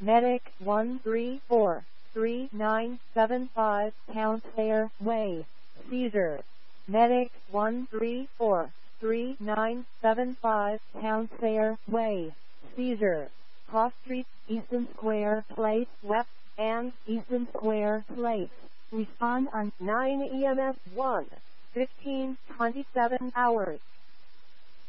Medic 1343975 Town Fair Way, Caesar. Medic 1343975 Town Fair Way, Caesar. Cross Street, Easton Square Place West, and Easton Square Place. Respond on 9 EMS 1, 1527 hours.